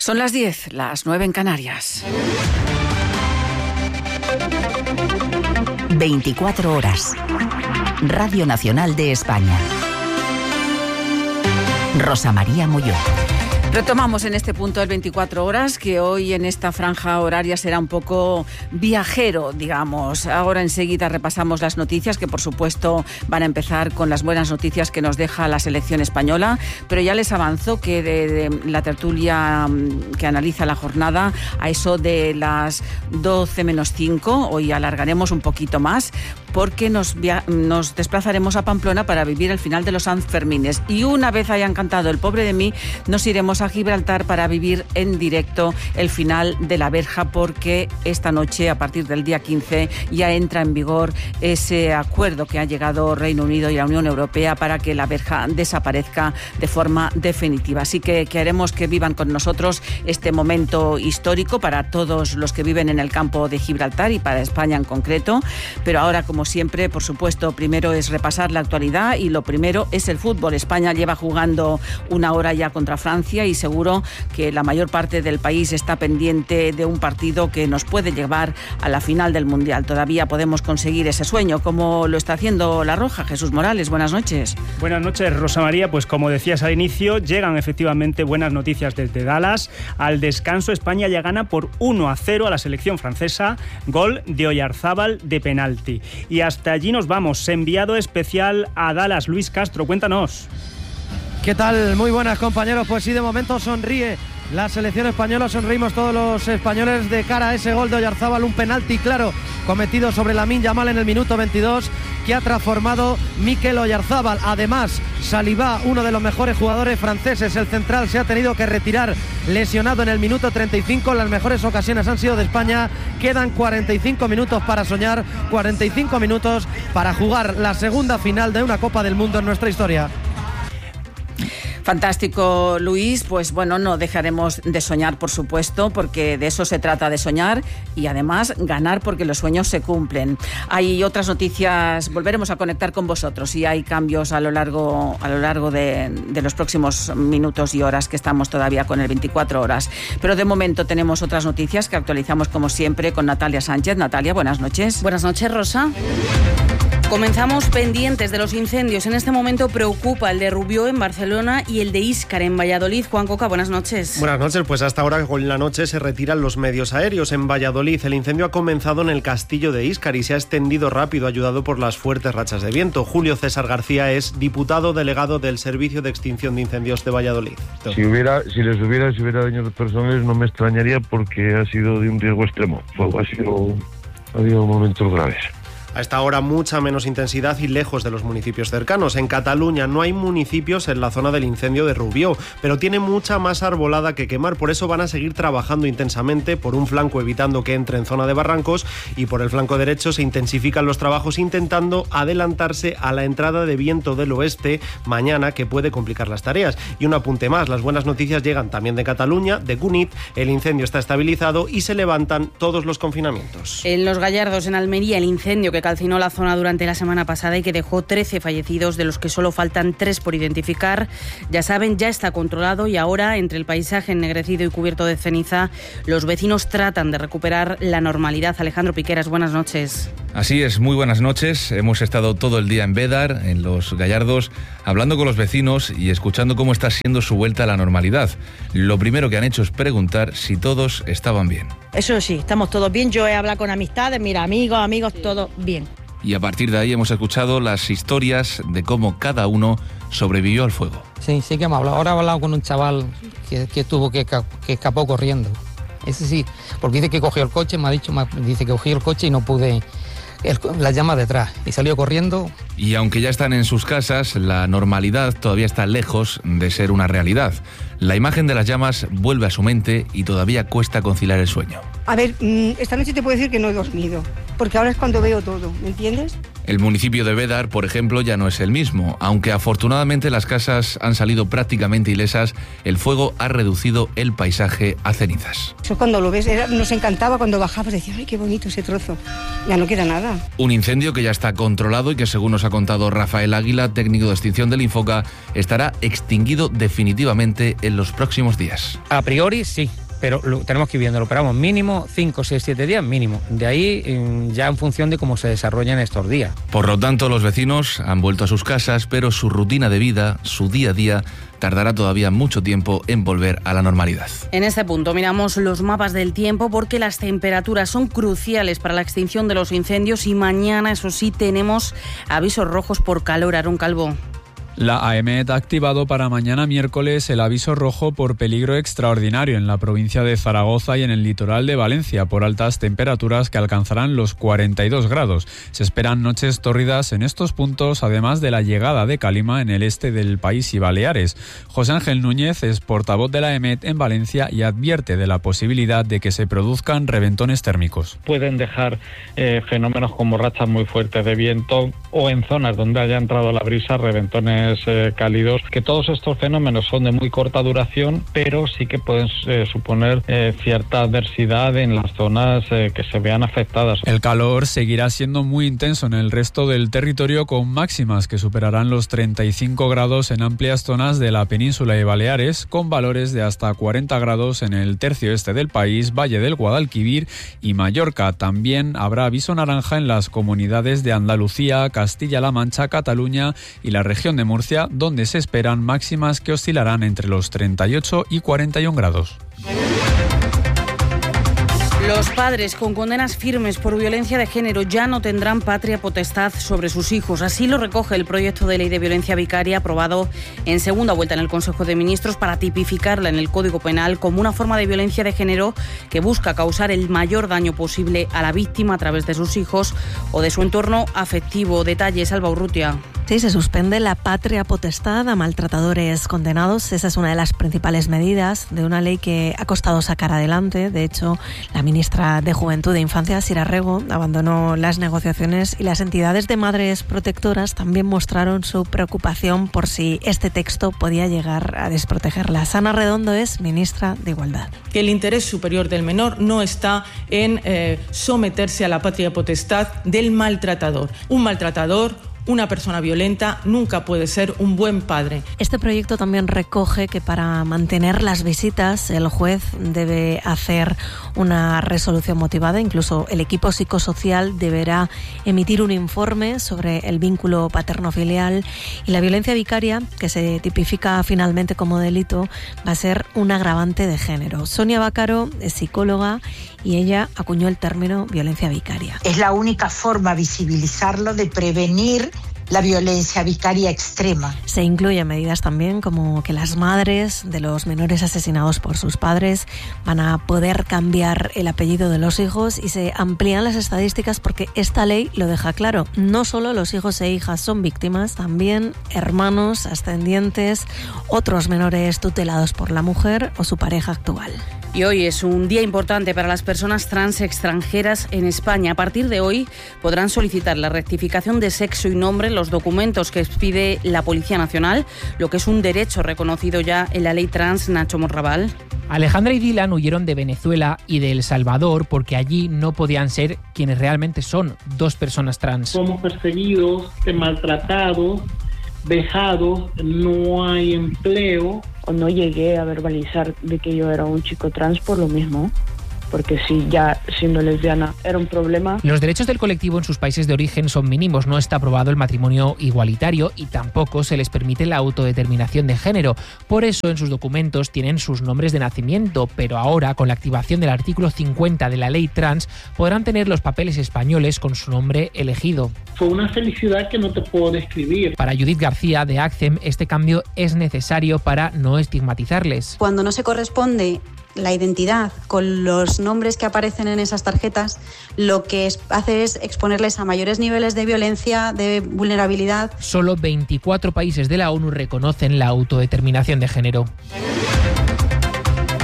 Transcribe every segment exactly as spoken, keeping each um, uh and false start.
Son las diez, las nueve en Canarias. veinticuatro horas. Radio Nacional de España. Rosa María Molló. Retomamos en este punto el veinticuatro horas, que hoy en esta franja horaria será un poco viajero, digamos. Ahora enseguida repasamos las noticias, que por supuesto van a empezar con las buenas noticias que nos deja la selección española, pero ya les avanzo que de, de la tertulia que analiza la jornada, a eso de las doce menos cinco, hoy alargaremos un poquito más, porque nos, via- nos desplazaremos a Pamplona para vivir el final de los Sanfermines. Y una vez hayan cantado El pobre de mí, nos iremos a Gibraltar para vivir en directo el final de la verja, porque esta noche, a partir del día quince, ya entra en vigor ese acuerdo que ha llegado Reino Unido y la Unión Europea para que la verja desaparezca de forma definitiva. Así que queremos que vivan con nosotros este momento histórico para todos los que viven en el campo de Gibraltar y para España en concreto. Pero ahora, como siempre, por supuesto, primero es repasar la actualidad y lo primero es el fútbol. España lleva jugando una hora ya contra Francia y seguro que la mayor parte del país está pendiente de un partido que nos puede llevar a la final del Mundial. Todavía podemos conseguir ese sueño, como lo está haciendo La Roja. Jesús Morales, buenas noches. Buenas noches, Rosa María. Pues como decías al inicio, llegan efectivamente buenas noticias desde Dallas. Al descanso, España ya gana por uno a cero a la selección francesa, gol de Oyarzábal de penalti. Y hasta allí nos vamos. Enviado especial a Dallas, Luis Castro, cuéntanos. ¿Qué tal? Muy buenas, compañeros. Pues sí, de momento sonríe la selección española, sonreímos todos los españoles de cara a ese gol de Oyarzábal, un penalti claro cometido sobre Lamine Yamal en el minuto veintidós, que ha transformado Mikel Oyarzábal. Además, Saliba, uno de los mejores jugadores franceses, el central, se ha tenido que retirar lesionado en el minuto treinta y cinco. Las mejores ocasiones han sido de España. Quedan cuarenta y cinco minutos para soñar, cuarenta y cinco minutos para jugar la segunda final de una Copa del Mundo en nuestra historia. Fantástico, Luis. Pues bueno, no dejaremos de soñar, por supuesto, porque de eso se trata, de soñar y además ganar, porque los sueños se cumplen. Hay otras noticias, volveremos a conectar con vosotros y hay cambios a lo largo, a lo largo de, de los próximos minutos y horas que estamos todavía con el veinticuatro horas. Pero de momento tenemos otras noticias que actualizamos como siempre con Natalia Sánchez. Natalia, buenas noches. Buenas noches, Rosa. Comenzamos pendientes de los incendios. En este momento preocupa el de Rubió en Barcelona y el de Íscar en Valladolid. Juan Coca, buenas noches. Buenas noches. Pues hasta ahora con la noche se retiran los medios aéreos. En Valladolid el incendio ha comenzado en el castillo de Íscar y se ha extendido rápido, ayudado por las fuertes rachas de viento. Julio César García es diputado delegado del Servicio de Extinción de Incendios de Valladolid. Si hubiera, si les hubiera, si hubiera daños personales no me extrañaría, porque ha sido de un riesgo extremo. Fuego ha sido, ha habido momentos graves. A esta hora mucha menos intensidad y lejos de los municipios cercanos. En Cataluña no hay municipios en la zona del incendio de Rubió, pero tiene mucha más arbolada que quemar. Por eso van a seguir trabajando intensamente, por un flanco evitando que entre en zona de barrancos y por el flanco derecho se intensifican los trabajos intentando adelantarse a la entrada de viento del oeste mañana, que puede complicar las tareas. Y un apunte más, las buenas noticias llegan también de Cataluña, de Cunit. El incendio está estabilizado y se levantan todos los confinamientos. En Los Gallardos, en Almería, el incendio que calcinó la zona durante la semana pasada y que dejó trece fallecidos, de los que solo faltan tres por identificar. Ya saben, ya está controlado y ahora, entre el paisaje ennegrecido y cubierto de ceniza, los vecinos tratan de recuperar la normalidad. Alejandro Piqueras, buenas noches. Así es, muy buenas noches. Hemos estado todo el día en Bédar, en Los Gallardos, hablando con los vecinos y escuchando cómo está siendo su vuelta a la normalidad. Lo primero que han hecho es preguntar si todos estaban bien. Eso sí, estamos todos bien. Yo he hablado con amistades, mira, amigos, amigos, todo bien. Y a partir de ahí hemos escuchado las historias de cómo cada uno sobrevivió al fuego. Sí, sí que hemos hablado. Ahora he hablado con un chaval que, que tuvo que, que escapó corriendo. Ese sí, porque dice que cogió el coche, me ha dicho, me dice que cogió el coche y no pude... El, las llamas detrás y salió corriendo. Y aunque ya están en sus casas, la normalidad todavía está lejos de ser una realidad. La imagen de las llamas vuelve a su mente y todavía cuesta conciliar el sueño. A ver, esta noche te puedo decir que no he dormido, porque ahora es cuando veo todo, ¿me entiendes? El municipio de Bédar, por ejemplo, ya no es el mismo. Aunque afortunadamente las casas han salido prácticamente ilesas, el fuego ha reducido el paisaje a cenizas. Eso cuando lo ves, era, nos encantaba cuando bajabas, decías, ay, qué bonito ese trozo. Ya no queda nada. Un incendio que ya está controlado y que, según nos ha contado Rafael Águila, técnico de extinción del Infoca, estará extinguido definitivamente en los próximos días. A priori sí, pero lo, tenemos que ir viéndolo, pero vamos, mínimo cinco, seis, siete días mínimo. De ahí ya en función de cómo se desarrollan estos días. Por lo tanto, los vecinos han vuelto a sus casas, pero su rutina de vida, su día a día, tardará todavía mucho tiempo en volver a la normalidad. En este punto miramos los mapas del tiempo porque las temperaturas son cruciales para la extinción de los incendios y mañana, eso sí, tenemos avisos rojos por calor. Aarón Calvo. La AEMET ha activado para mañana miércoles el aviso rojo por peligro extraordinario en la provincia de Zaragoza y en el litoral de Valencia por altas temperaturas que alcanzarán los cuarenta y dos grados. Se esperan noches tórridas en estos puntos, además de la llegada de calima en el este del país y Baleares. José Ángel Núñez es portavoz de la AEMET en Valencia y advierte de la posibilidad de que se produzcan reventones térmicos. Pueden dejar eh, fenómenos como rachas muy fuertes de viento o en zonas donde haya entrado la brisa, reventones Eh, cálidos, que todos estos fenómenos son de muy corta duración, pero sí que pueden eh, suponer eh, cierta adversidad en las zonas eh, que se vean afectadas. El calor seguirá siendo muy intenso en el resto del territorio, con máximas que superarán los treinta y cinco grados en amplias zonas de la península y Baleares, con valores de hasta cuarenta grados en el tercio este del país, Valle del Guadalquivir y Mallorca. También habrá aviso naranja en las comunidades de Andalucía, Castilla-La Mancha, Cataluña y la región de Murcia, donde se esperan máximas que oscilarán entre los treinta y ocho y cuarenta y un grados. Los padres con condenas firmes por violencia de género ya no tendrán patria potestad sobre sus hijos. Así lo recoge el proyecto de ley de violencia vicaria aprobado en segunda vuelta en el Consejo de Ministros para tipificarla en el Código Penal como una forma de violencia de género que busca causar el mayor daño posible a la víctima a través de sus hijos o de su entorno afectivo. Detalles, Alba Urrutia. Sí, se suspende la patria potestad a maltratadores condenados. Esa es una de las principales medidas de una ley que ha costado sacar adelante. De hecho, la ministra de Juventud e Infancia, Sira Rego, abandonó las negociaciones y las entidades de madres protectoras también mostraron su preocupación por si este texto podía llegar a desprotegerlas. Ana Redondo es ministra de Igualdad. Que el interés superior del menor no está en eh, someterse a la patria potestad del maltratador. Un maltratador, una persona violenta, nunca puede ser un buen padre. Este proyecto también recoge que para mantener las visitas el juez debe hacer una resolución motivada. Incluso el equipo psicosocial deberá emitir un informe sobre el vínculo paterno-filial, y la violencia vicaria, que se tipifica finalmente como delito, va a ser un agravante de género. Sonia Bacaro es psicóloga y ella acuñó el término violencia vicaria. Es la única forma visibilizarlo, de prevenir la violencia vicaria extrema. Se incluyen medidas también como que las madres de los menores asesinados por sus padres van a poder cambiar el apellido de los hijos, y se amplían las estadísticas porque esta ley lo deja claro. No solo los hijos e hijas son víctimas, también hermanos, ascendientes, otros menores tutelados por la mujer o su pareja actual. Y hoy es un día importante para las personas trans extranjeras en España. A partir de hoy podrán solicitar la rectificación de sexo y nombre, los documentos que expide la Policía Nacional, lo que es un derecho reconocido ya en la ley trans. Nacho Morrabal. Alejandra y Dylan huyeron de Venezuela y de El Salvador porque allí no podían ser quienes realmente son, dos personas trans. Somos perseguidos, maltratados, vejados, no hay empleo. No llegué a verbalizar de que yo era un chico trans por lo mismo, porque si ya siendo lesbiana era un problema. Los derechos del colectivo en sus países de origen son mínimos. No está aprobado el matrimonio igualitario y tampoco se les permite la autodeterminación de género. Por eso en sus documentos tienen sus nombres de nacimiento, pero ahora con la activación del artículo cincuenta de la ley trans podrán tener los papeles españoles con su nombre elegido. Fue una felicidad que no te puedo describir. Para Judith García de ACCEM, este cambio es necesario para no estigmatizarles. Cuando no se corresponde la identidad con los nombres que aparecen en esas tarjetas, lo que es, hace es exponerles a mayores niveles de violencia, de vulnerabilidad. Solo veinticuatro países de la ONU reconocen la autodeterminación de género. Y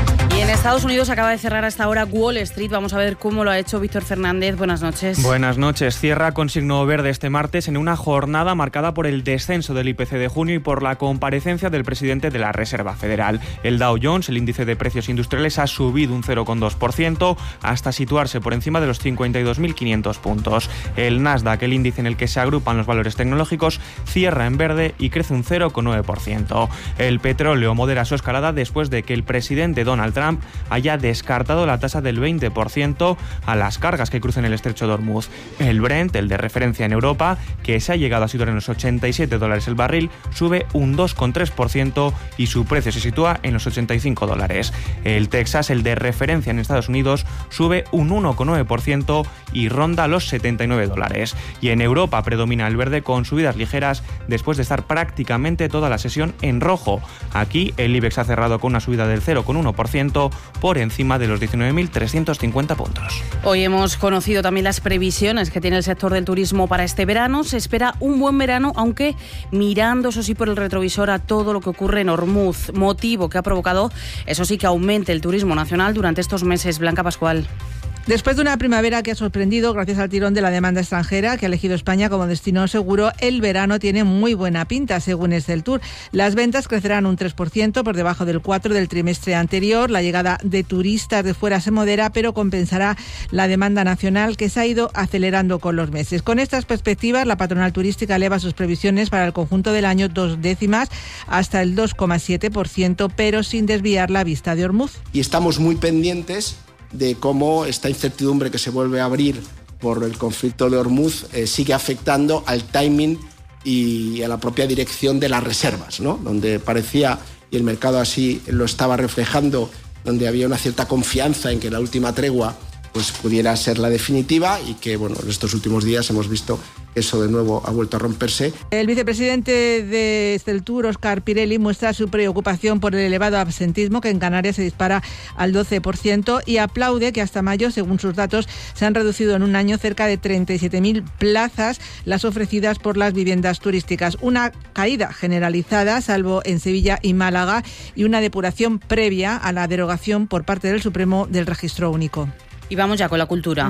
En Estados Unidos acaba de cerrar hasta ahora Wall Street. Vamos a ver cómo lo ha hecho Víctor Fernández. Buenas noches. Buenas noches. Cierra con signo verde este martes en una jornada marcada por el descenso del I P C de junio y por la comparecencia del presidente de la Reserva Federal. El Dow Jones, el índice de precios industriales, ha subido un cero coma dos por ciento hasta situarse por encima de los cincuenta y dos mil quinientos puntos. El Nasdaq, el índice en el que se agrupan los valores tecnológicos, cierra en verde y crece un cero coma nueve por ciento. El petróleo modera su escalada después de que el presidente Donald Trump haya descartado la tasa del veinte por ciento a las cargas que crucen el estrecho de Hormuz. El Brent, el de referencia en Europa, que se ha llegado a situar en los ochenta y siete dólares el barril, sube un dos coma tres por ciento y su precio se sitúa en los ochenta y cinco dólares. El Texas, el de referencia en Estados Unidos, sube un uno coma nueve por ciento y ronda los setenta y nueve dólares. Y en Europa predomina el verde con subidas ligeras después de estar prácticamente toda la sesión en rojo. Aquí el IBEX ha cerrado con una subida del cero coma uno por ciento por encima de los diecinueve mil trescientos cincuenta puntos. Hoy hemos conocido también las previsiones que tiene el sector del turismo para este verano. Se espera un buen verano, aunque mirando, eso sí, por el retrovisor a todo lo que ocurre en Hormuz, motivo que ha provocado, eso sí, que aumente el turismo nacional durante estos meses. Blanca Pascual. Después de una primavera que ha sorprendido gracias al tirón de la demanda extranjera que ha elegido España como destino seguro, el verano tiene muy buena pinta, según Esteltur. Las ventas crecerán un tres por ciento por debajo del cuatro por ciento del trimestre anterior. La llegada de turistas de fuera se modera, pero compensará la demanda nacional que se ha ido acelerando con los meses. Con estas perspectivas, la patronal turística eleva sus previsiones para el conjunto del año dos décimas hasta el dos coma siete por ciento, pero sin desviar la vista de Hormuz. Y estamos muy pendientes de cómo esta incertidumbre que se vuelve a abrir por el conflicto de Hormuz eh, sigue afectando al timing y a la propia dirección de las reservas, ¿no? Donde parecía, y el mercado así lo estaba reflejando, donde había una cierta confianza en que la última tregua pues pudiera ser la definitiva, y que bueno, en estos últimos días hemos visto que eso de nuevo ha vuelto a romperse. El vicepresidente de Esteltur, Óscar Pirelli, muestra su preocupación por el elevado absentismo que en Canarias se dispara al doce por ciento y aplaude que hasta mayo, según sus datos, se han reducido en un año cerca de treinta y siete mil plazas las ofrecidas por las viviendas turísticas. Una caída generalizada, salvo en Sevilla y Málaga, y una depuración previa a la derogación por parte del Supremo del Registro Único. Y vamos ya con la cultura.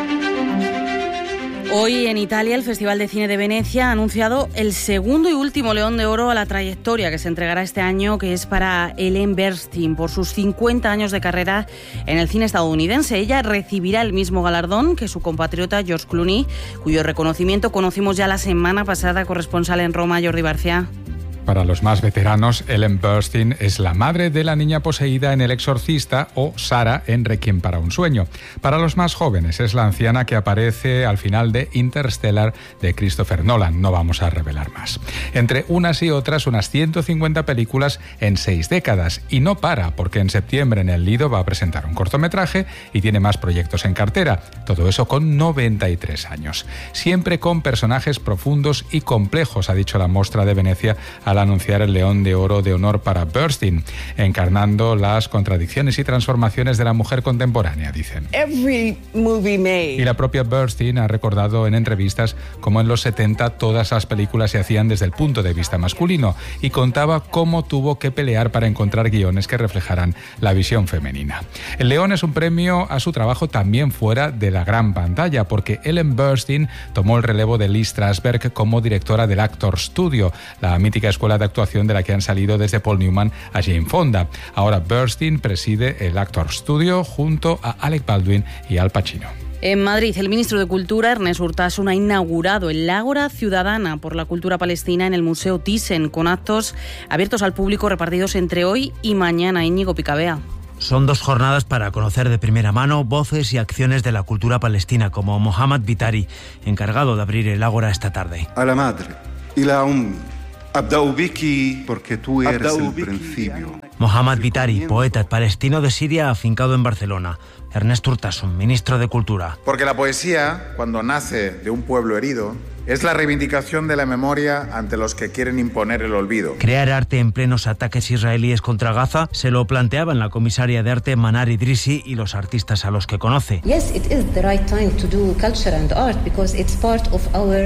Hoy en Italia el Festival de Cine de Venecia ha anunciado el segundo y último León de Oro a la trayectoria que se entregará este año, que es para Ellen Burstyn por sus cincuenta años de carrera en el cine estadounidense. Ella recibirá el mismo galardón que su compatriota George Clooney, cuyo reconocimiento conocimos ya la semana pasada. Corresponsal en Roma, Jordi Barcia. Para los más veteranos, Ellen Burstyn es la madre de la niña poseída en El Exorcista o Sara en Requiem para un sueño. Para los más jóvenes, es la anciana que aparece al final de Interstellar de Christopher Nolan. No vamos a revelar más. Entre unas y otras, unas ciento cincuenta películas en seis décadas. Y no para, porque en septiembre en el Lido va a presentar un cortometraje y tiene más proyectos en cartera. Todo eso con noventa y tres años. Siempre con personajes profundos y complejos, ha dicho la Mostra de Venecia al anunciar el León de Oro de honor para Burstyn, encarnando las contradicciones y transformaciones de la mujer contemporánea, dicen. Every movie made. Y la propia Burstyn ha recordado en entrevistas cómo en los setenta todas las películas se hacían desde el punto de vista masculino, y contaba cómo tuvo que pelear para encontrar guiones que reflejaran la visión femenina. El León es un premio a su trabajo también fuera de la gran pantalla, porque Ellen Burstyn tomó el relevo de Lee Strasberg como directora del Actors Studio, la mítica escuela de actuación de la que han salido desde Paul Newman a Jane Fonda. Ahora Burstyn preside el Actors Studio junto a Alec Baldwin y Al Pacino. En Madrid, el ministro de Cultura, Ernest Urtasun, ha inaugurado el Ágora Ciudadana por la Cultura Palestina en el Museo Thyssen, con actos abiertos al público repartidos entre hoy y mañana. Íñigo Picabea. Son dos jornadas para conocer de primera mano voces y acciones de la cultura palestina, como Mohammad Bitari, encargado de abrir el Ágora esta tarde. A la madre y la um. Abda'u biki, porque tú eres el principio. Mohammad Bitari, poeta palestino de Siria afincado en Barcelona. Ernest Urtasun, ministro de Cultura. Porque la poesía, cuando nace de un pueblo herido, es la reivindicación de la memoria ante los que quieren imponer el olvido. Crear arte en plenos ataques israelíes contra Gaza se lo planteaban la comisaria de arte Manar Idrissi y los artistas a los que conoce. Yes, it is the right time to do culture and art because it's part of our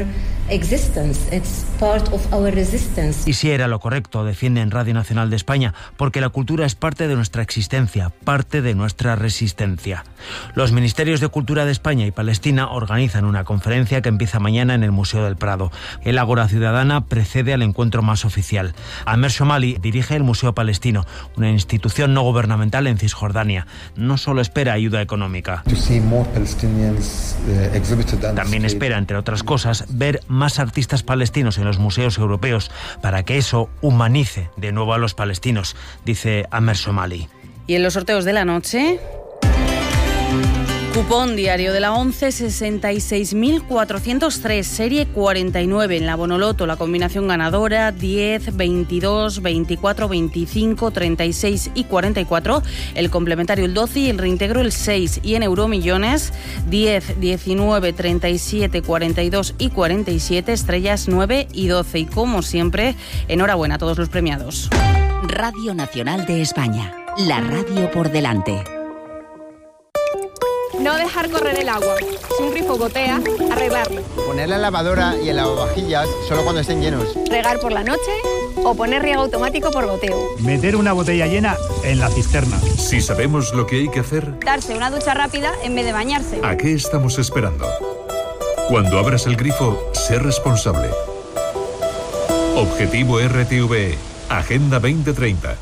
Y si era lo correcto, defiende en Radio Nacional de España, porque la cultura es parte de nuestra existencia, parte de nuestra resistencia. Los Ministerios de Cultura de España y Palestina organizan una conferencia que empieza mañana en el Museo del Prado. El Ágora Ciudadana precede al encuentro más oficial. Amer Somali dirige el Museo Palestino, una institución no gubernamental en Cisjordania. No solo espera ayuda económica. También espera, entre otras cosas, ver más artistas palestinos en los museos europeos para que eso humanice de nuevo a los palestinos, dice Amer Somali. Y en los sorteos de la noche, cupón diario de la once, sesenta y seis mil cuatrocientos tres, serie cuarenta y nueve. En la Bonoloto, la combinación ganadora diez, veintidós, veinticuatro, veinticinco, treinta y seis y cuarenta y cuatro. El complementario el doce y el reintegro el seis. Y en Euromillones, diez, diecinueve, treinta y siete, cuarenta y dos y cuarenta y siete, estrellas nueve y doce. Y como siempre, enhorabuena a todos los premiados. Radio Nacional de España, la radio por delante. No dejar correr el agua. Si un grifo gotea, arreglarlo. Poner la lavadora y el lavavajillas solo cuando estén llenos. Regar por la noche o poner riego automático por goteo. Meter una botella llena en la cisterna. Si sabemos lo que hay que hacer, darse una ducha rápida en vez de bañarse. ¿A qué estamos esperando? Cuando abras el grifo, sé responsable. Objetivo R T V E, Agenda veinte treinta.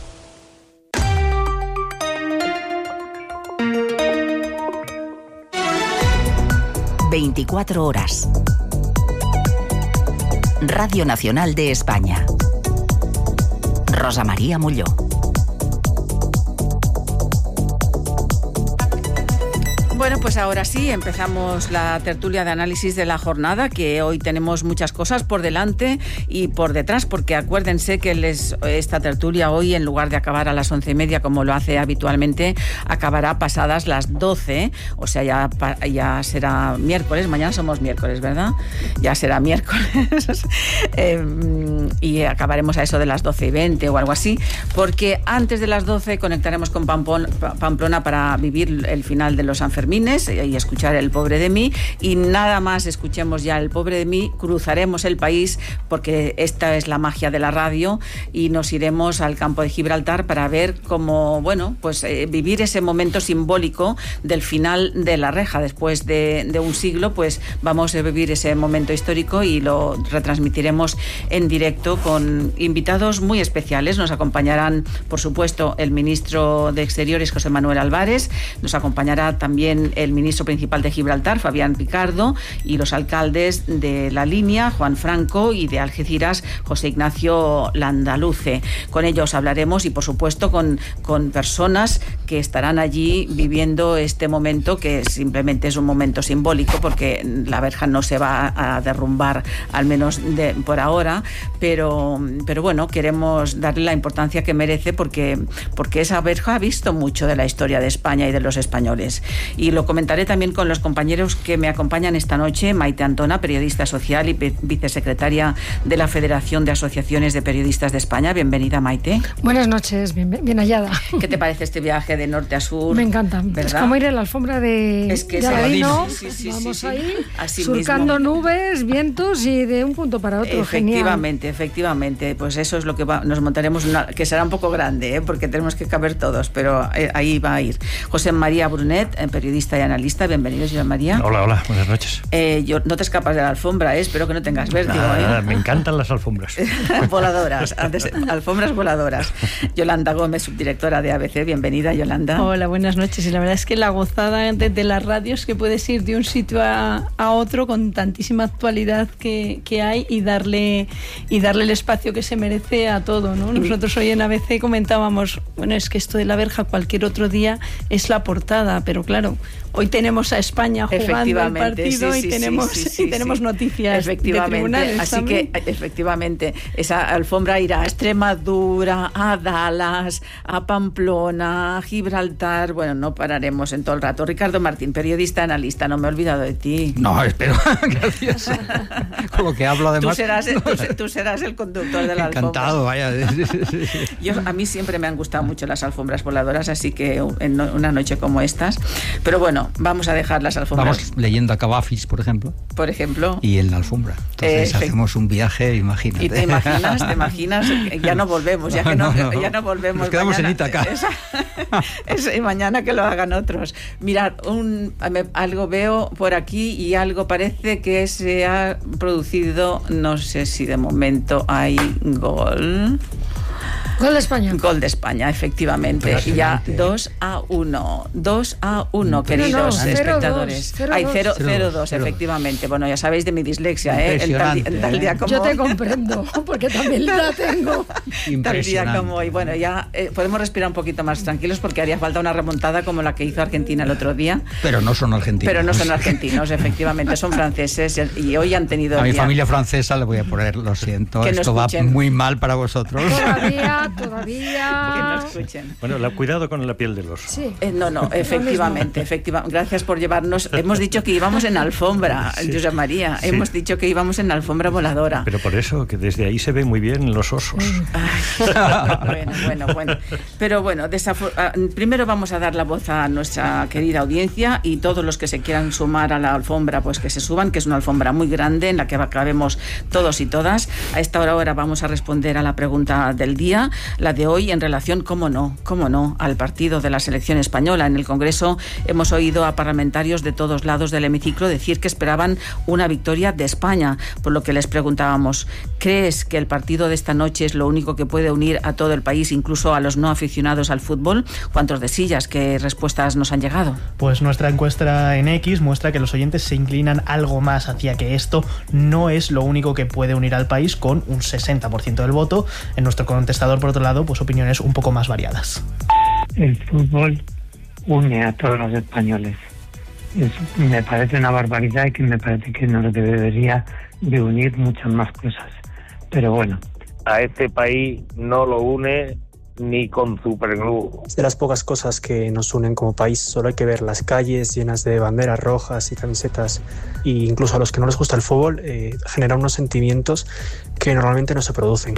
veinticuatro horas. Radio Nacional de España. Rosa María Molló. Bueno, pues ahora sí, empezamos la tertulia de análisis de la jornada, que hoy tenemos muchas cosas por delante y por detrás, porque acuérdense que les, esta tertulia hoy, en lugar de acabar a las once y media, como lo hace habitualmente, acabará pasadas las doce, o sea, ya, ya será miércoles, mañana somos miércoles, ¿verdad? Ya será miércoles, eh, y acabaremos a eso de las doce y veinte o algo así, porque antes de las doce conectaremos con Pamplona para vivir el final de los Sanfermines y escuchar El Pobre de mí, y nada más escuchemos ya El Pobre de mí, cruzaremos el país, porque esta es la magia de la radio, y nos iremos al campo de Gibraltar para ver cómo, bueno, pues eh, vivir ese momento simbólico del final de la reja. Después de, de un siglo, pues vamos a vivir ese momento histórico y lo retransmitiremos en directo con invitados muy especiales. Nos acompañarán, por supuesto, el ministro de Exteriores, José Manuel Álvarez, nos acompañará también el ministro principal de Gibraltar, Fabián Picardo, y los alcaldes de La Línea, Juan Franco, y de Algeciras, José Ignacio Landaluce. Con ellos hablaremos, y por supuesto con, con personas que estarán allí viviendo este momento, que simplemente es un momento simbólico, porque la verja no se va a derrumbar, al menos de, por ahora, pero, pero bueno, queremos darle la importancia que merece, porque, porque esa verja ha visto mucho de la historia de España y de los españoles. Y lo comentaré también con los compañeros que me acompañan esta noche. Maite Antona, periodista social y vicesecretaria de la Federación de Asociaciones de Periodistas de España. Bienvenida, Maite. Buenas noches, bien, bien hallada. ¿Qué te parece este viaje de norte a sur? Me encanta. ¿Verdad? Es como ir en la alfombra de, es que de Aladino. Sí, sí, sí, Vamos sí, sí. ahí, Así surcando mismo. nubes, vientos y de un punto para otro. Efectivamente, Genial. efectivamente. Pues eso es lo que va, nos montaremos, una, que será un poco grande, ¿eh? Porque tenemos que caber todos, pero eh, ahí va a ir. José María Brunet, eh, periodista y analista. Bienvenido, José María. Hola, hola, buenas noches. Eh, yo, no te escapas de la alfombra, ¿eh? Espero que no tengas vértigo. Nada, ¿eh? nada, me encantan las alfombras. Voladoras, antes, alfombras voladoras. Yolanda Gómez, subdirectora de A B C. Bienvenida, Yolanda. Hola, buenas noches. Y la verdad es que la gozada de, de las radios, que puedes ir de un sitio a, a otro con tantísima actualidad que, que hay, y darle y darle el espacio que se merece a todo, ¿no? Nosotros hoy en A B C comentábamos, bueno, es que esto de la verja cualquier otro día es la portada, pero claro, hoy tenemos a España jugando el partido, sí, sí, y tenemos, sí, sí, sí, y tenemos sí. noticias efectivamente, de tribunales así también. Que efectivamente esa alfombra irá a Extremadura, a Dallas, a Pamplona, a Gibraltar. Bueno, no pararemos en todo el rato. Ricardo Martín, periodista, analista, no me he olvidado de ti. No, espero, gracias. Con lo que hablo además. Tú serás, tú, tú serás el conductor de la Encantado, alfombra. Vaya. Yo, a mí siempre me han gustado mucho las alfombras voladoras, así que en una noche como estas. Pero bueno, No, vamos a dejar las alfombras. Vamos leyendo a Cavafis, por ejemplo. Por ejemplo. Y en la alfombra. Entonces eh, hacemos un viaje, imagínate. Y te imaginas, te imaginas, ya no volvemos, ya que no, no, no. Ya no volvemos. Nos quedamos mañana, en Ítaca. Esa, esa, y mañana que lo hagan otros. Mirad, un, algo veo por aquí y algo parece que se ha producido, no sé si de momento hay gol. Gol de España. Gol de España, efectivamente. Y ya dos a uno. dos a uno, queridos no, espectadores. Hay cero dos, efectivamente. Bueno, ya sabéis de mi dislexia, ¿eh? El tal, el tal día como... Yo te comprendo, porque también la tengo. Tal día como hoy. Bueno, ya eh, podemos respirar un poquito más tranquilos porque haría falta una remontada como la que hizo Argentina el otro día. Pero no son argentinos. Pero no son argentinos, efectivamente. Son franceses y hoy han tenido... A mi día... familia francesa le voy a poner, lo siento, esto va muy mal para vosotros. Todavía... Todavía. Que no escuchen. Bueno, la, cuidado con la piel del oso. Sí. Eh, no, no, efectivamente, efectivamente. Gracias por llevarnos. Hemos dicho que íbamos en alfombra, sí. José María. Sí. Hemos dicho que íbamos en alfombra voladora. Pero por eso, que desde ahí se ve muy bien los osos. Ay, bueno, bueno, bueno. Pero bueno, primero vamos a dar la voz a nuestra querida audiencia y todos los que se quieran sumar a la alfombra, pues que se suban, que es una alfombra muy grande en la que cabemos todos y todas. A esta hora ahora vamos a responder a la pregunta del día. La de hoy en relación, cómo no, cómo no, al partido de la selección española. En el Congreso hemos oído a parlamentarios de todos lados del hemiciclo decir que esperaban una victoria de España, por lo que les preguntábamos, ¿crees que el partido de esta noche es lo único que puede unir a todo el país, incluso a los no aficionados al fútbol? ¿Cuántos de sillas? ¿Qué respuestas nos han llegado? Pues nuestra encuesta en X muestra que los oyentes se inclinan algo más hacia que esto no es lo único que puede unir al país, con un sesenta por ciento del voto. En nuestro contestador, por otro lado, pues opiniones un poco más variadas. El fútbol une a todos los españoles. Es, me parece una barbaridad y que me parece que nos debería de unir muchas más cosas. Pero bueno. A este país no lo une ni con superglue. Es de las pocas cosas que nos unen como país. Solo hay que ver las calles llenas de banderas rojas y camisetas, e incluso a los que no les gusta el fútbol, eh, genera unos sentimientos que normalmente no se producen.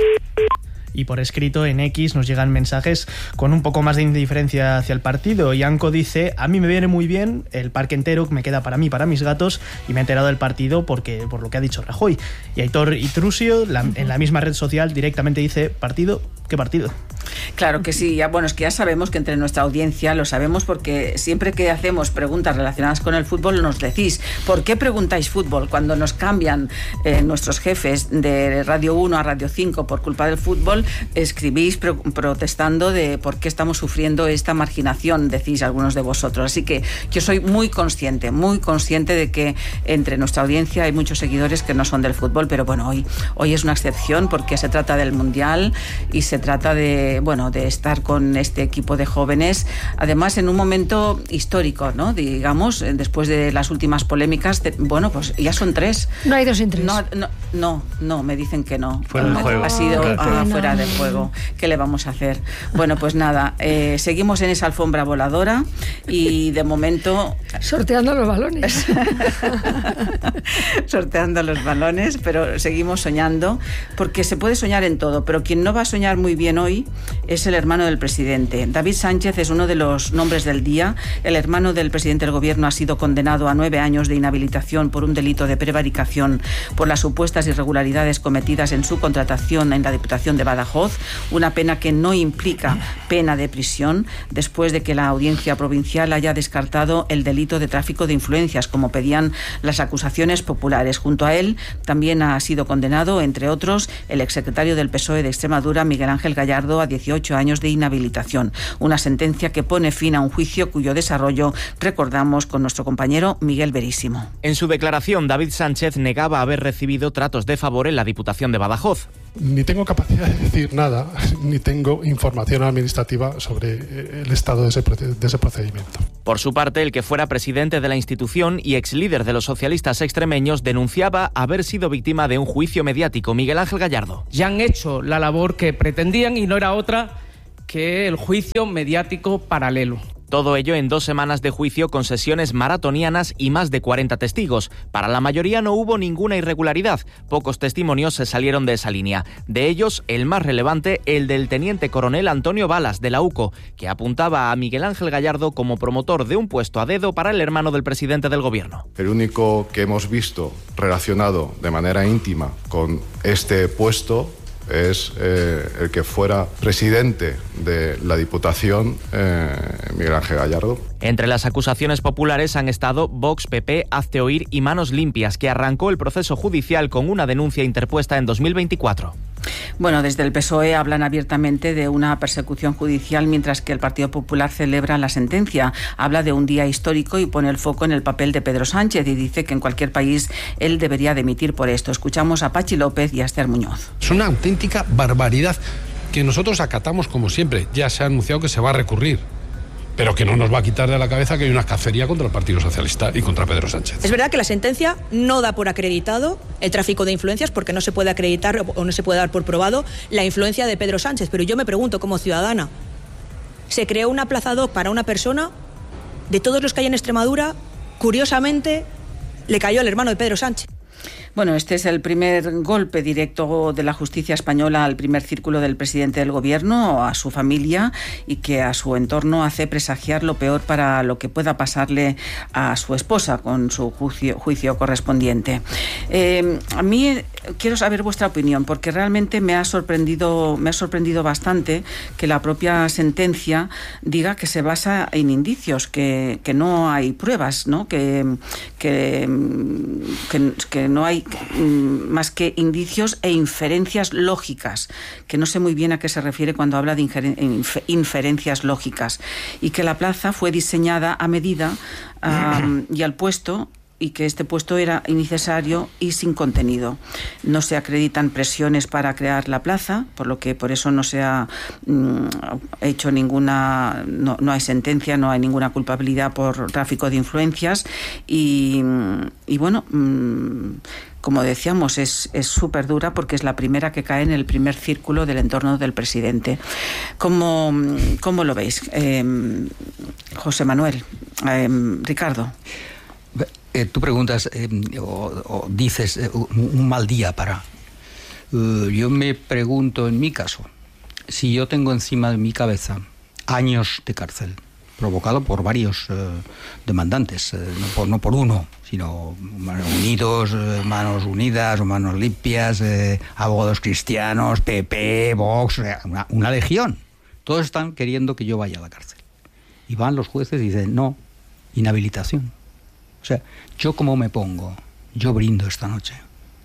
Y por escrito en X nos llegan mensajes con un poco más de indiferencia hacia el partido. Yanko dice, a mí me viene muy bien el parque entero, me queda para mí, para mis gatos, y me he enterado del partido porque por lo que ha dicho Rajoy. Y Aitor Itrusio, la, en la misma red social, directamente dice, partido, ¿qué partido? Claro que sí, ya, bueno, es que ya sabemos que entre nuestra audiencia, lo sabemos porque siempre que hacemos preguntas relacionadas con el fútbol nos decís, ¿por qué preguntáis fútbol? Cuando nos cambian eh, nuestros jefes de Radio uno a Radio cinco por culpa del fútbol, escribís pro- protestando de por qué estamos sufriendo esta marginación, decís algunos de vosotros. Así que yo soy muy consciente, muy consciente de que entre nuestra audiencia hay muchos seguidores que no son del fútbol, pero bueno, hoy, hoy es una excepción porque se trata del Mundial y se trata de, bueno, de estar con este equipo de jóvenes, además en un momento histórico, ¿no? Digamos, después de las últimas polémicas, de, bueno, pues ya son tres. No hay dos sin tres. No, no, no, no me dicen que no. Fuera de juego. Ha sido Claro. ah, fuera de juego. ¿Qué le vamos a hacer? Bueno, pues nada, eh, seguimos en esa alfombra voladora y de momento... Sorteando los balones. Sorteando los balones, pero seguimos soñando, porque se puede soñar en todo, pero quien no va a soñar muy bien hoy es el hermano del presidente. David Sánchez es uno de los nombres del día. El hermano del presidente del gobierno ha sido condenado a nueve años de inhabilitación por un delito de prevaricación por las supuestas irregularidades cometidas en su contratación en la Diputación de Badajoz, una pena que no implica pena de prisión, después de que la Audiencia Provincial haya descartado el delito de tráfico de influencias, como pedían las acusaciones populares. Junto a él también ha sido condenado, entre otros, el exsecretario del P S O E de Extremadura, Miguel Ángel Gallardo, a dieciocho años de inhabilitación. Una sentencia que pone fin a un juicio cuyo desarrollo recordamos con nuestro compañero Miguel Verísimo. En su declaración, David Sánchez negaba haber recibido tratos de favor en la Diputación de Badajoz. Ni tengo capacidad de decir nada, ni tengo información administrativa sobre el estado de ese, de ese procedimiento. Por su parte, el que fuera presidente de la institución y ex líder de los socialistas extremeños denunciaba haber sido víctima de un juicio mediático. Miguel Ángel Gallardo. Ya han hecho la labor que pretendían y no era otra que el juicio mediático paralelo. Todo ello en dos semanas de juicio con sesiones maratonianas y más de cuarenta testigos. Para la mayoría no hubo ninguna irregularidad. Pocos testimonios se salieron de esa línea. De ellos, el más relevante, el del teniente coronel Antonio Balas, de la UCO, que apuntaba a Miguel Ángel Gallardo como promotor de un puesto a dedo para el hermano del presidente del gobierno. El único que hemos visto relacionado de manera íntima con este puesto es eh, el que fuera presidente de la Diputación, eh, Miguel Ángel Gallardo. Entre las acusaciones populares han estado Vox, P P, Hazte Oír y Manos Limpias, que arrancó el proceso judicial con una denuncia interpuesta en dos mil veinticuatro. Bueno, desde el P S O E hablan abiertamente de una persecución judicial, mientras que el Partido Popular celebra la sentencia. Habla de un día histórico y pone el foco en el papel de Pedro Sánchez y dice que en cualquier país él debería dimitir por esto. Escuchamos a Pachi López y a Esther Muñoz. Es una auténtica barbaridad que nosotros acatamos como siempre. Ya se ha anunciado que se va a recurrir, pero que no nos va a quitar de la cabeza que hay una cacería contra el Partido Socialista y contra Pedro Sánchez. Es verdad que la sentencia no da por acreditado el tráfico de influencias, porque no se puede acreditar o no se puede dar por probado la influencia de Pedro Sánchez, pero yo me pregunto como ciudadana, se creó una plaza doc para una persona, de todos los que hay en Extremadura, curiosamente le cayó al hermano de Pedro Sánchez. Bueno, este es el primer golpe directo de la justicia española al primer círculo del presidente del gobierno, a su familia, y que a su entorno hace presagiar lo peor para lo que pueda pasarle a su esposa con su juicio, juicio correspondiente. Eh, a mí quiero saber vuestra opinión, porque realmente me ha sorprendido, me ha sorprendido bastante que la propia sentencia diga que se basa en indicios, que, que no hay pruebas, ¿no? Que, que, que, que no hay más que indicios e inferencias lógicas, que no sé muy bien a qué se refiere cuando habla de inferencias lógicas, y que la plaza fue diseñada a medida um, y al puesto, y que este puesto era innecesario y sin contenido. No se acreditan presiones para crear la plaza, por lo que por eso no se ha mm, hecho ninguna, no, no hay sentencia, no hay ninguna culpabilidad por tráfico de influencias, y, y bueno, mm, como decíamos, es súper dura porque es la primera que cae en el primer círculo del entorno del presidente. ¿Cómo, cómo lo veis? Eh, José Manuel, eh, Ricardo. Eh, tú preguntas eh, o, o dices eh, un mal día para... Uh, yo me pregunto, en mi caso, si yo tengo encima de mi cabeza años de cárcel, provocado por varios eh, demandantes, eh, no, por, no por uno, sino Manos Unidos, eh, Manos Unidas o Manos Limpias, eh, abogados cristianos, P P, Vox, una, una legión. Todos están queriendo que yo vaya a la cárcel. Y van los jueces y dicen, no, inhabilitación. O sea, ¿yo cómo me pongo? Yo brindo esta noche.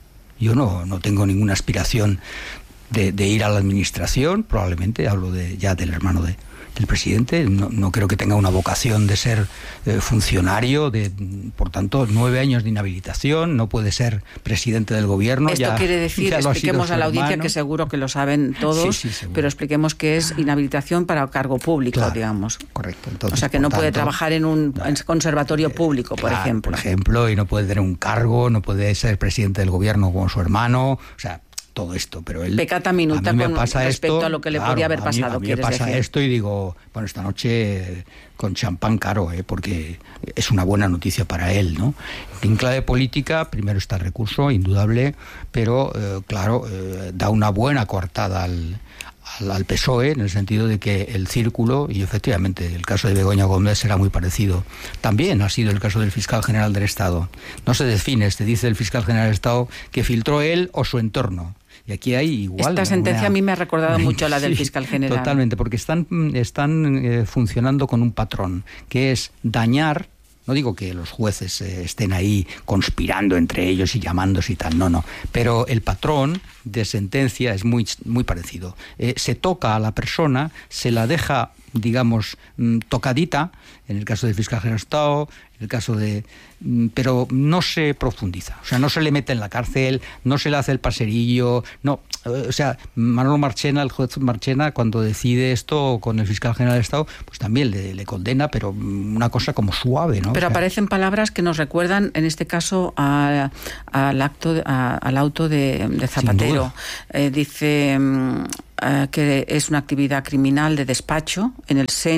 Yo no, no tengo ninguna aspiración de, de ir a la administración, probablemente, hablo de, ya del hermano de, del presidente, no, no creo que tenga una vocación de ser eh, funcionario, de, por tanto, nueve años de inhabilitación, no puede ser presidente del gobierno. Esto ya, quiere decir, expliquemos a la audiencia, hermano, que seguro que lo saben todos, sí, sí, pero expliquemos que es inhabilitación para cargo público, claro, digamos. Correcto. Entonces, o sea, que no tanto, puede trabajar en un en conservatorio público, por claro, ejemplo. Por ejemplo, y no puede tener un cargo, no puede ser presidente del gobierno como su hermano, o sea, todo esto, pero él... Pecata minuta con respecto esto, a lo que le claro, podía haber pasado, a mí, a mí ¿quieres me pasa decir? esto y digo, bueno, esta noche con champán caro, ¿eh? Porque es una buena noticia para él, ¿no? En clave política, primero está el recurso, indudable, pero, eh, claro, eh, da una buena coartada al... Al, al P S O E, en el sentido de que el círculo, y efectivamente el caso de Begoña Gómez será muy parecido, también ha sido el caso del fiscal general del Estado. No se define, se dice el fiscal general del Estado que filtró él o su entorno. Y aquí hay igual... Esta sentencia una... a mí me ha recordado mucho a la del sí, fiscal general. Totalmente, porque están, están eh, funcionando con un patrón, que es dañar... No digo que los jueces eh, estén ahí conspirando entre ellos y llamándose y tal, no, no. Pero el patrón de sentencia es muy, muy parecido. Eh, se toca a la persona, se la deja, digamos, mm, tocadita, en el caso del fiscal general del Estado, en el caso de... Mm, pero no se profundiza. O sea, no se le mete en la cárcel, no se le hace el paserillo, no. O sea, Manolo Marchena, el juez Marchena, cuando decide esto con el fiscal general del Estado, pues también le, le condena, pero una cosa como suave, ¿no? Pero o sea, aparecen palabras que nos recuerdan, en este caso, a, a, al, acto, a, al auto de, de Zapatero. Eh, dice eh, que es una actividad criminal de despacho en el seno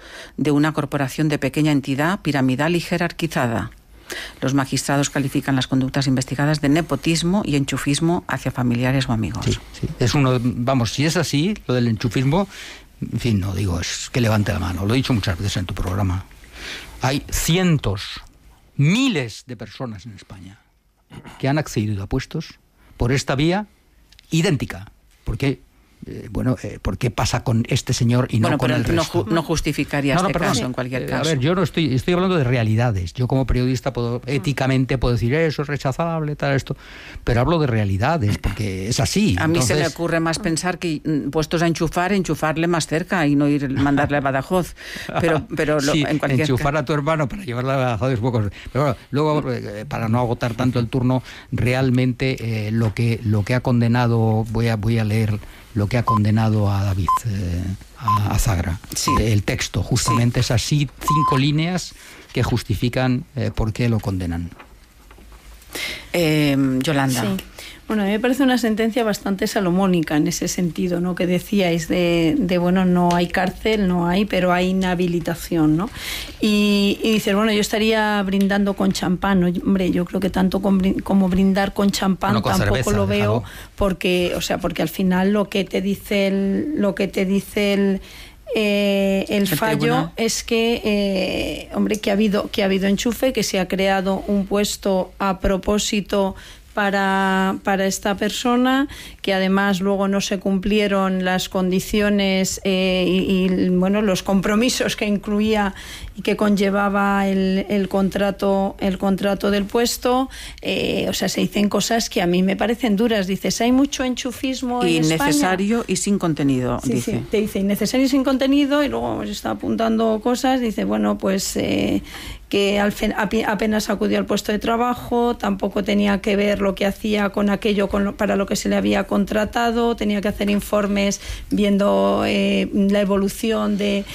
de una corporación de pequeña entidad piramidal y jerarquizada. Los magistrados califican las conductas investigadas de nepotismo y enchufismo hacia familiares o amigos. Sí, sí. Es uno, vamos, si es así, lo del enchufismo, en fin, no digo, es que levante la mano. Lo he dicho muchas veces en tu programa. Hay cientos, miles de personas en España que han accedido a puestos por esta vía idéntica. ¿Por qué? Eh, bueno, eh, ¿por qué pasa con este señor y no bueno, con el no resto? Ju- no justificaría no, no, este perdón, caso en cualquier eh, caso. A ver, yo no estoy, estoy hablando de realidades. Yo como periodista puedo, éticamente puedo decir eso es rechazable, tal, esto, pero hablo de realidades, porque es así. A mí Entonces, se me ocurre más pensar que puestos a enchufar, enchufarle más cerca y no ir mandarle a Badajoz. Pero, pero lo, sí, en cualquier enchufar caso. a tu hermano para llevarle a Badajoz es poco. Pero bueno, luego, eh, para no agotar tanto el turno, realmente eh, lo que lo que ha condenado, voy a voy a leer lo que ha condenado a David, eh, a, a Zagra. Sí. El texto, justamente, sí. Es así, cinco líneas que justifican eh, por qué lo condenan. Eh, Yolanda. Sí. Bueno, a mí me parece una sentencia bastante salomónica en ese sentido, ¿no? Que decíais de, de bueno, no hay cárcel, no hay, pero hay inhabilitación, ¿no? Y, y dices, bueno, yo estaría brindando con champán, ¿no? Hombre, yo creo que tanto con, como brindar con champán bueno, con tampoco cerveza, lo veo, déjalo. porque, o sea, porque al final lo que te dice el, lo que te dice el Eh, el, el fallo tribunal. Es que eh, hombre que ha habido que ha habido enchufe, que se ha creado un puesto a propósito para, para esta persona, que además luego no se cumplieron las condiciones eh, y, y bueno los compromisos que incluía y que conllevaba el, el contrato el contrato del puesto. Eh, o sea, se dicen cosas que a mí me parecen duras. Dices, hay mucho enchufismo en España. Innecesario y sin contenido, sí, dice. Sí, te dice innecesario y sin contenido, y luego está apuntando cosas. Dice, bueno, pues eh, que al fin, apenas acudió al puesto de trabajo, tampoco tenía que ver lo que hacía con aquello con lo, para lo que se le había contratado, tenía que hacer informes viendo eh, la evolución de,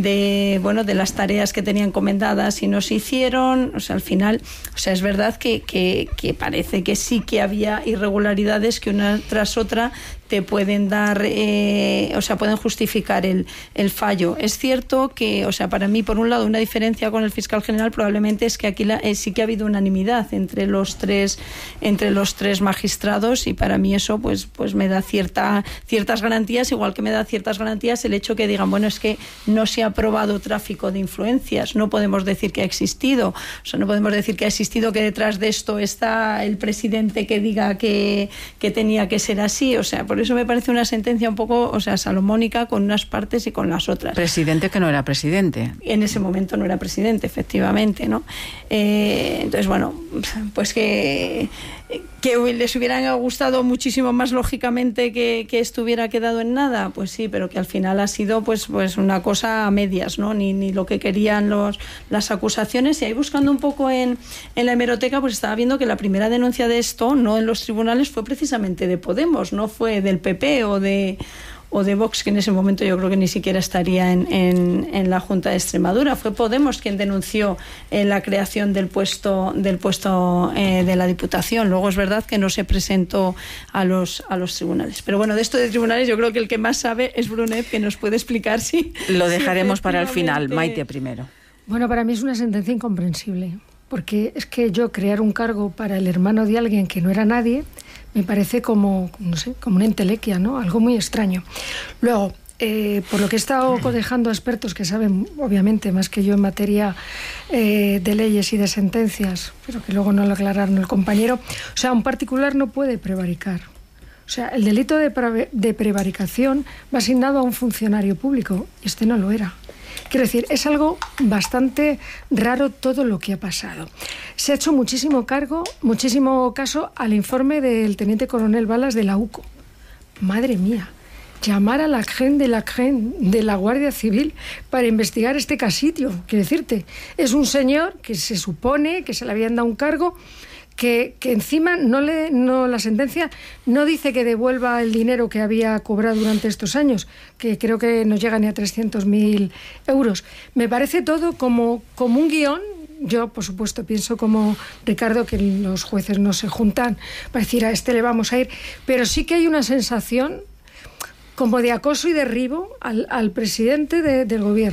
de bueno de las tareas que tenía encomendadas y no se hicieron. O sea, al final, o sea, es verdad que, que, que parece que sí que había irregularidades que una tras otra te pueden dar, eh, o sea, pueden justificar el, el fallo. Es cierto que, o sea, para mí, por un lado, una diferencia con el fiscal general probablemente es que aquí la, eh, sí que ha habido unanimidad entre los tres, entre los tres magistrados, y para mí eso, pues, pues me da cierta, ciertas garantías, igual que me da ciertas garantías el hecho que digan, bueno, es que no se ha probado tráfico de influencias, no podemos decir que ha existido, o sea, no podemos decir que ha existido, que detrás de esto está el presidente que diga que, que tenía que ser así. O sea, por eso me parece una sentencia un poco, o sea, salomónica con unas partes y con las otras. Presidente que no era presidente. En ese momento no era presidente, efectivamente, ¿no? Eh, entonces, bueno, pues que, que les hubiera gustado muchísimo más, lógicamente, que, que estuviera quedado en nada, pues sí, pero que al final ha sido pues, pues una cosa a medias, ¿no? Ni, ni lo que querían los, las acusaciones. Y ahí buscando un poco en, en la hemeroteca, pues estaba viendo que la primera denuncia de esto, no en los tribunales, fue precisamente de Podemos, no fue del P P o de o de Vox, que en ese momento yo creo que ni siquiera estaría en, en, en la Junta de Extremadura. Fue Podemos quien denunció eh, la creación del puesto del puesto eh, de la Diputación. Luego es verdad que no se presentó a los a los tribunales. Pero bueno, de esto de tribunales yo creo que el que más sabe es Brunet, que nos puede explicar si... Lo dejaremos si para el final. Maite primero. Bueno, para mí es una sentencia incomprensible, porque es que yo crear un cargo para el hermano de alguien que no era nadie me parece como, no sé, como una entelequia, ¿no? Algo muy extraño. Luego, eh, por lo que he estado cotejando a expertos que saben, obviamente, más que yo en materia eh, de leyes y de sentencias, pero que luego no lo aclararon el compañero, o sea, un particular no puede prevaricar. O sea, el delito de, pre- de prevaricación va asignado a un funcionario público, y este no lo era. Quiero decir, es algo bastante raro todo lo que ha pasado. Se ha hecho muchísimo cargo, muchísimo caso al informe del teniente coronel Balas de la U C O. Madre mía, llamar a la gente de la gente de la Guardia Civil para investigar este casitio. Quiero decirte, es un señor que se supone que se le habían dado un cargo, que, que encima no le, no, la sentencia no dice que devuelva el dinero que había cobrado durante estos años, que creo que no llega ni a trescientos mil euros. Me parece todo como, como un guión. Yo, por supuesto, pienso como Ricardo que los jueces no se juntan para decir a este le vamos a ir, pero sí que hay una sensación como de acoso y derribo al, al presidente de, del gobierno.